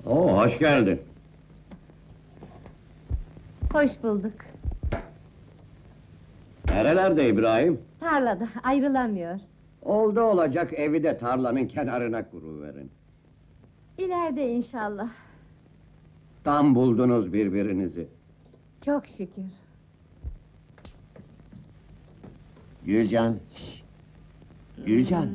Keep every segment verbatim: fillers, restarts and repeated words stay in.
Oo, hoş geldin. Hoş bulduk. Nerelerde İbrahim? Tarlada, ayrılamıyor. Oldu olacak evi de tarlanın kenarına kuruverin. İleride inşallah. Tam buldunuz birbirinizi. Çok şükür. Gülcan, şş! Gülcan!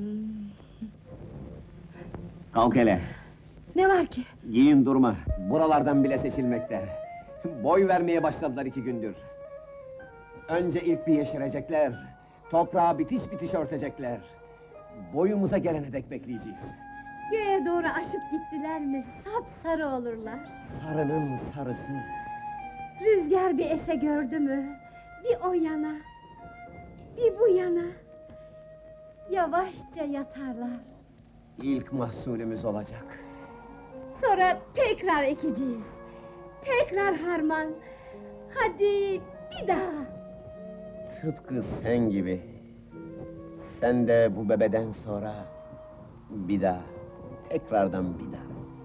Kalk hele! Ne var ki? Giyin durma, buralardan bile seçilmekte. Boy vermeye başladılar iki gündür. Önce ilk bir yeşerecekler, toprağı bitiş bitiş örtecekler. Boyumuza gelene dek bekleyeceğiz. Göğe doğru aşıp gittiler mi, sapsarı olurlar. Sarının sarısı. Rüzgar bir ese gördü mü, bir o yana, bir bu yana. Yavaşça yatarlar. İlk mahsulümüz olacak. Sonra tekrar ekeceğiz. Tekrar harman. Hadi bir daha. Tıpkı sen gibi. Sen de bu bebeden sonra bir daha, tekrardan bir daha.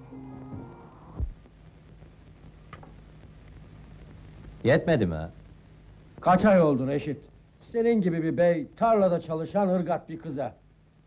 Yetmedi mi ha? Kaç ay oldu Reşit? Senin gibi bir bey, tarlada çalışan ırgat bir kıza.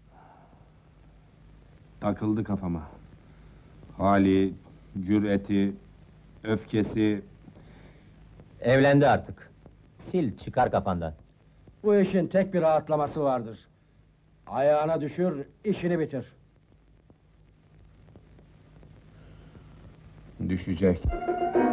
Takıldı kafama. Hali, cüreti, öfkesi... Evlendi artık. Sil, çıkar kafandan. Bu işin tek bir rahatlaması vardır. Ayağına düşür, işini bitir. Düşecek.